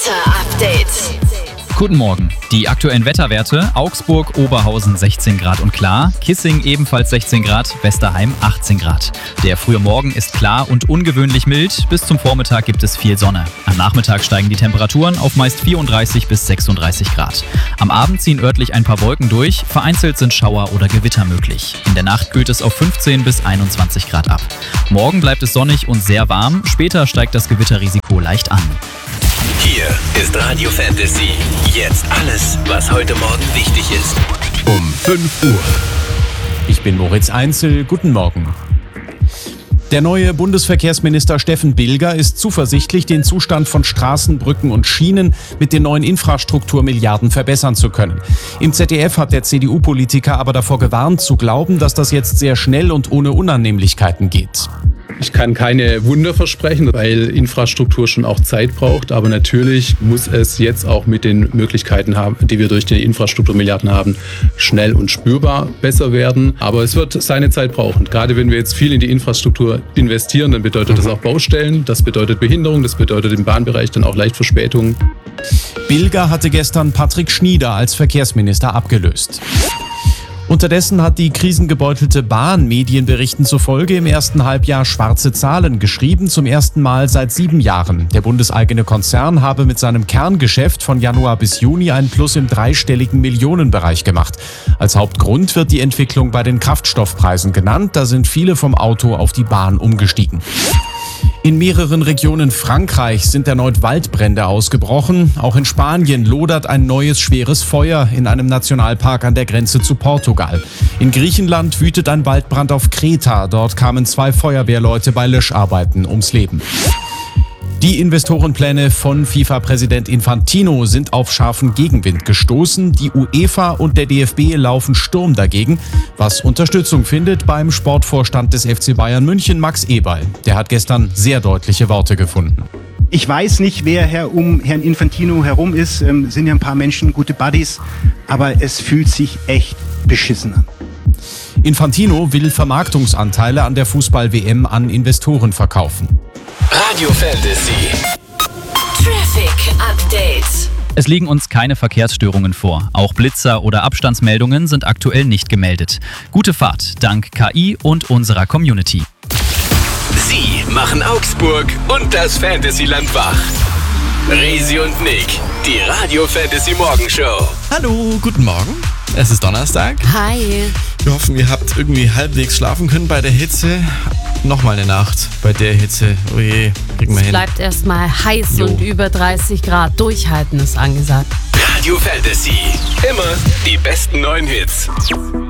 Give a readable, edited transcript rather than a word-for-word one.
Update. Guten Morgen. Die aktuellen Wetterwerte: Augsburg, Oberhausen 16 Grad und klar, Kissing ebenfalls 16 Grad, Westerheim 18 Grad. Der frühe Morgen ist klar und ungewöhnlich mild, bis zum Vormittag gibt es viel Sonne. Am Nachmittag steigen die Temperaturen auf meist 34 bis 36 Grad. Am Abend ziehen örtlich ein paar Wolken durch, vereinzelt sind Schauer oder Gewitter möglich. In der Nacht kühlt es auf 15 bis 21 Grad ab. Morgen bleibt es sonnig und sehr warm, später steigt das Gewitterrisiko leicht an. Hier ist Radio Fantasy. Jetzt alles, was heute Morgen wichtig ist. Um 5 Uhr. Ich bin Moritz Einzel. Guten Morgen. Der neue Bundesverkehrsminister Steffen Bilger ist zuversichtlich, den Zustand von Straßen, Brücken und Schienen mit den neuen Infrastrukturmilliarden verbessern zu können. Im ZDF hat der CDU-Politiker aber davor gewarnt, zu glauben, dass das jetzt sehr schnell und ohne Unannehmlichkeiten geht. Ich kann keine Wunder versprechen, weil Infrastruktur schon auch Zeit braucht. Aber natürlich muss es jetzt auch mit den Möglichkeiten haben, die wir durch die Infrastrukturmilliarden haben, schnell und spürbar besser werden. Aber es wird seine Zeit brauchen. Gerade wenn wir jetzt viel in die Infrastruktur investieren, dann bedeutet das auch Baustellen, das bedeutet Behinderung, das bedeutet im Bahnbereich dann auch leicht Verspätungen. Bilger hatte gestern Patrick Schnieder als Verkehrsminister abgelöst. Unterdessen hat die krisengebeutelte Bahn Medienberichten zufolge im ersten Halbjahr schwarze Zahlen geschrieben, zum ersten Mal seit 7 Jahren. Der bundeseigene Konzern habe mit seinem Kerngeschäft von Januar bis Juni einen Plus im dreistelligen Millionenbereich gemacht. Als Hauptgrund wird die Entwicklung bei den Kraftstoffpreisen genannt, da sind viele vom Auto auf die Bahn umgestiegen. In mehreren Regionen Frankreichs sind erneut Waldbrände ausgebrochen. Auch in Spanien lodert ein neues schweres Feuer in einem Nationalpark an der Grenze zu Portugal. In Griechenland wütet ein Waldbrand auf Kreta. Dort kamen 2 Feuerwehrleute bei Löscharbeiten ums Leben. Die Investorenpläne von FIFA-Präsident Infantino sind auf scharfen Gegenwind gestoßen. Die UEFA und der DFB laufen Sturm dagegen, was Unterstützung findet beim Sportvorstand des FC Bayern München, Max Eberl. Der hat gestern sehr deutliche Worte gefunden. Ich weiß nicht, wer um Herrn Infantino herum ist. Sind ja ein paar Menschen, gute Buddies. Aber es fühlt sich echt beschissen an. Infantino will Vermarktungsanteile an der Fußball-WM an Investoren verkaufen. Radio Fantasy. Traffic Update. Es liegen uns keine Verkehrsstörungen vor. Auch Blitzer oder Abstandsmeldungen sind aktuell nicht gemeldet. Gute Fahrt, dank KI und unserer Community. Sie machen Augsburg und das Fantasyland wach. Resi und Nick, die Radio Fantasy Morgenshow. Hallo, guten Morgen. Es ist Donnerstag. Hi. Wir hoffen, ihr habt irgendwie halbwegs schlafen können bei der Hitze. Nochmal eine Nacht bei der Hitze. Oh je, kriegen wir Es hin. bleibt erstmal heiß und über 30 Grad. Durchhalten ist angesagt. Radio Fantasy. Immer die besten neuen Hits.